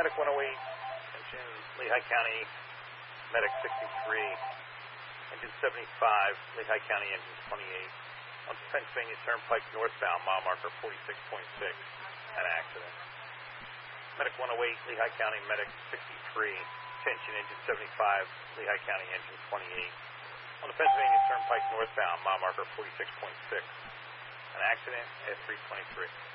Medic 108, engine Lehigh County, Medic 63, engine 75, Lehigh County, engine 28. On Pennsylvania Turnpike northbound, mile marker 46.6, an accident. Medic 108, Lehigh County, Medic 63, attention engine 75, Lehigh County, engine 28. On the Pennsylvania Turnpike northbound, mile marker 46.6, an accident at 323.